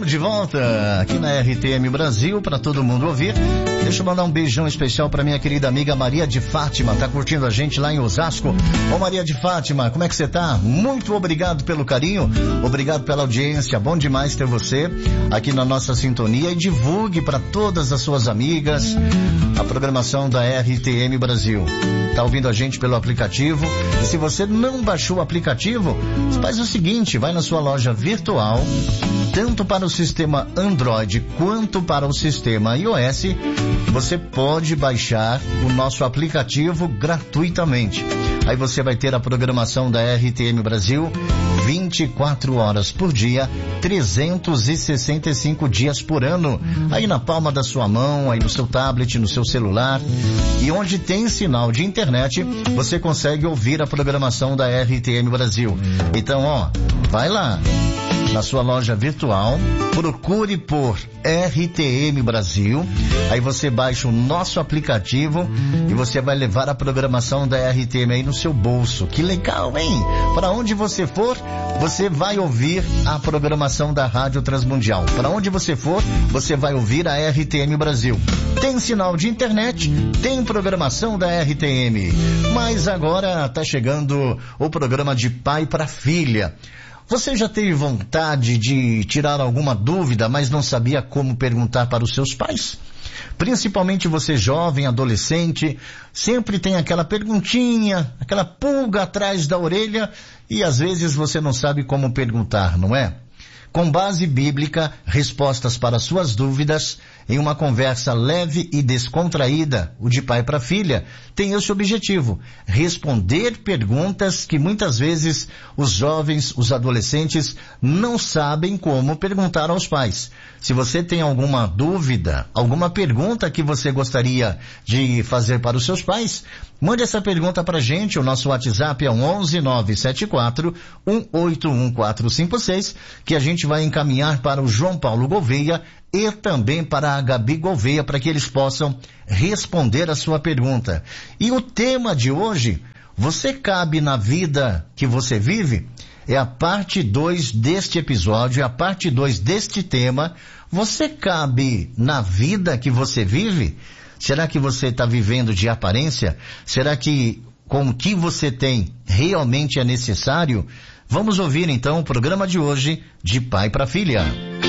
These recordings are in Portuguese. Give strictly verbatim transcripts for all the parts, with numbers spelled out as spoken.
de volta aqui na R T M Brasil para todo mundo ouvir. Deixa eu mandar um beijão especial para minha querida amiga Maria de Fátima, tá curtindo a gente lá em Osasco. Ô Maria de Fátima, como é que você tá? Muito obrigado pelo carinho, obrigado pela audiência, bom demais ter você aqui na nossa sintonia, e divulgue para todas as suas amigas a programação da R T M Brasil. Tá ouvindo a gente pelo aplicativo, e se você não baixou o aplicativo, faz o seguinte, vai na sua loja virtual, tanto para o sistema Android quanto para o sistema iOS, você pode baixar o nosso aplicativo gratuitamente. Aí você vai ter a programação da R T M Brasil vinte e quatro horas por dia, trezentos e sessenta e cinco dias por ano, aí na palma da sua mão, aí no seu tablet, no seu celular, e onde tem sinal de internet, você consegue ouvir a programação da R T M Brasil. Então, ó, vai lá na sua loja virtual, procure por R T M Brasil, aí você baixa o nosso aplicativo e você vai levar a programação da R T M aí no seu bolso. Que legal, hein? Para onde você for, você vai ouvir a programação da Rádio Transmundial. Para onde você for, você vai ouvir a R T M Brasil. Tem sinal de internet, tem programação da R T M. Mas agora está chegando o programa de pai para filha. Você já teve vontade de tirar alguma dúvida, mas não sabia como perguntar para os seus pais? Principalmente você jovem, adolescente, sempre tem aquela perguntinha, aquela pulga atrás da orelha, e às vezes você não sabe como perguntar, não é? Com base bíblica, respostas para suas dúvidas, em uma conversa leve e descontraída, o de pai para filha tem esse objetivo: responder perguntas que muitas vezes os jovens, os adolescentes não sabem como perguntar aos pais. Se você tem alguma dúvida, alguma pergunta que você gostaria de fazer para os seus pais, mande essa pergunta pra gente. O nosso WhatsApp é onze nove sete quatro um oito um quatro cinco seis, que a gente vai encaminhar para o João Paulo Gouveia e também para a Gabi Gouveia, para que eles possam responder a sua pergunta. E o tema de hoje, você cabe na vida que você vive? É a parte dois deste episódio, é a parte dois deste tema. Você cabe na vida que você vive? Será que você está vivendo de aparência? Será que com o que você tem realmente é necessário? Vamos ouvir então o programa de hoje de pai para filha.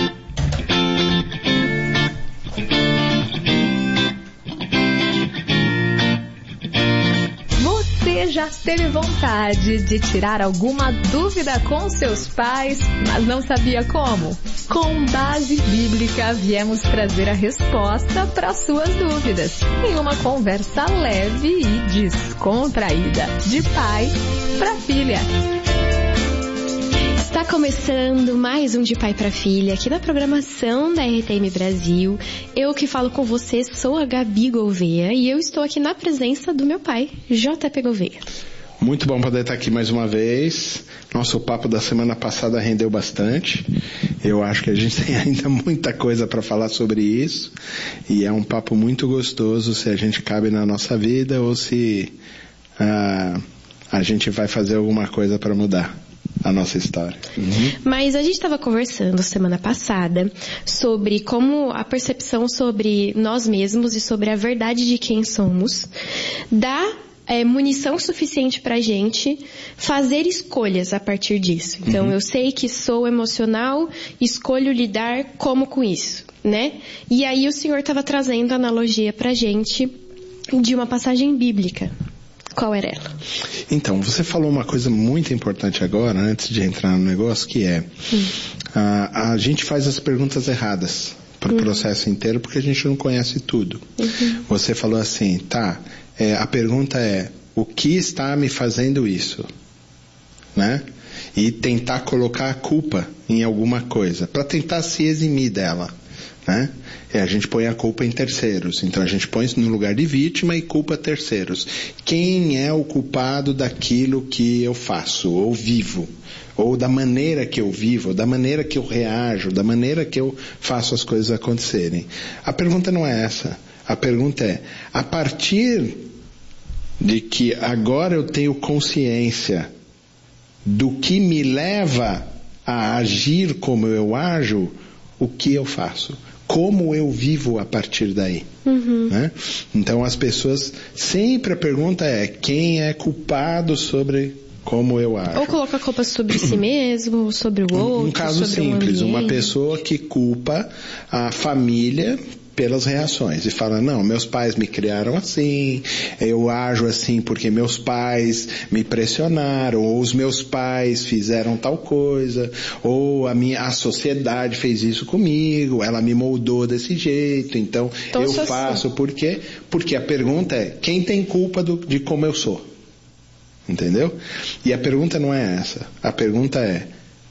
Você já teve vontade de tirar alguma dúvida com seus pais, mas não sabia como? Com base bíblica, viemos trazer a resposta para suas dúvidas, em uma conversa leve e descontraída, de pai para filha. Está começando mais um de pai para filha aqui na programação da R T M Brasil. Eu que falo com você sou a Gabi Gouveia e eu estou aqui na presença do meu pai, J P Gouveia. Muito bom poder estar aqui mais uma vez. Nosso papo da semana passada rendeu bastante. Eu acho que a gente tem ainda muita coisa para falar sobre isso. E é um papo muito gostoso se a gente cabe na nossa vida ou se uh, a gente vai fazer alguma coisa para mudar a nossa história. Uhum. Mas a gente estava conversando semana passada sobre como a percepção sobre nós mesmos e sobre a verdade de quem somos dá é, munição suficiente para a gente fazer escolhas a partir disso. Então, uhum. eu sei que sou emocional, escolho lidar como com isso, né? E aí o Senhor estava trazendo a analogia para a gente de uma passagem bíblica. Qual era ela? Então, você falou uma coisa muito importante agora, antes de entrar no negócio, que é hum. a, a gente faz as perguntas erradas para o uhum. processo inteiro porque a gente não conhece tudo. Uhum. Você falou assim, tá, é, a pergunta é, o que está me fazendo isso? Né? E tentar colocar a culpa em alguma coisa, para tentar se eximir dela. Né? É, a gente põe a culpa em terceiros, então a gente põe no lugar de vítima e culpa terceiros. Quem é o culpado daquilo que eu faço ou vivo? Ou da maneira que eu vivo, da maneira que eu reajo, da maneira que eu faço as coisas acontecerem? A pergunta não é essa. A pergunta é, a partir de que agora eu tenho consciência do que me leva a agir como eu ajo, o que eu faço, como eu vivo a partir daí. Uhum. Né? Então as pessoas, sempre a pergunta é, quem é culpado sobre como eu acho? Ou coloca a culpa sobre si mesmo, sobre o outro, um caso sobre simples, o uma pessoa que culpa a família pelas reações e fala, não, meus pais me criaram assim, eu ajo assim porque meus pais me pressionaram, ou os meus pais fizeram tal coisa, ou a minha a sociedade fez isso comigo, ela me moldou desse jeito, então, então eu faço assim. Por quê? Porque a pergunta é, quem tem culpa do, de como eu sou? Entendeu? E a pergunta não é essa, a pergunta é,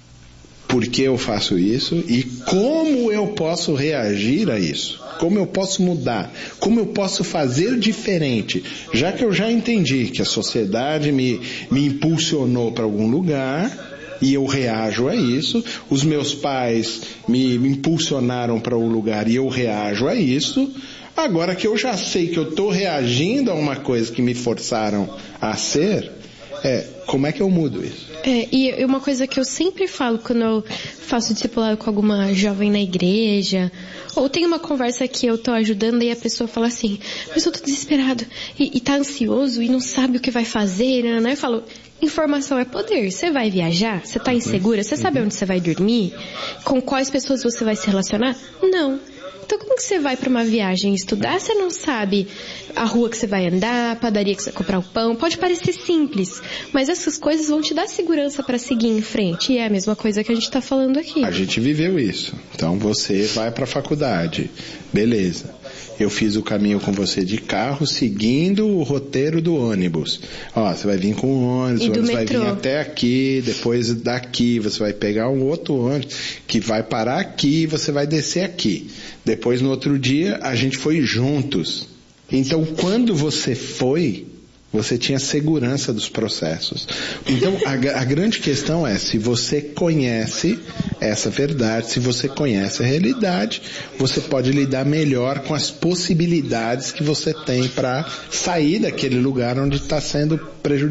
por que eu faço isso e como eu posso reagir a isso? Como eu posso mudar? Como eu posso fazer diferente? Já que eu já entendi que a sociedade me, me impulsionou para algum lugar e eu reajo a isso, os meus pais me, me impulsionaram para um lugar e eu reajo a isso, agora que eu já sei que eu estou reagindo a uma coisa que me forçaram a ser, é, como é que eu mudo isso? É, e uma coisa que eu sempre falo quando eu faço discipulado com alguma jovem na igreja, ou tem uma conversa que eu tô ajudando e a pessoa fala assim, mas eu tô desesperado e, e tá ansioso e não sabe o que vai fazer, né? Eu falo, informação é poder. Você vai viajar? Você tá insegura? Você sabe onde você vai dormir? Com quais pessoas você vai se relacionar? Não. Então como que você vai para uma viagem estudar? Você não sabe a rua que você vai andar, a padaria que você vai comprar o pão. Pode parecer simples, mas essas coisas vão te dar segurança para seguir em frente. E é a mesma coisa que a gente está falando aqui. A gente viveu isso. Então você vai para a faculdade. Beleza. Eu fiz o caminho com você de carro, seguindo o roteiro do ônibus. Ó, você vai vir com o ônibus, o ônibus vai vir até aqui, depois daqui você vai pegar um outro ônibus que vai parar aqui e você vai descer aqui. Depois, no outro dia, a gente foi juntos. Então, quando você foi, você tinha segurança dos processos. Então, a, a grande questão é, se você conhece essa verdade, se você conhece a realidade, você pode lidar melhor com as possibilidades que você tem para sair daquele lugar onde está sendo prejudicado.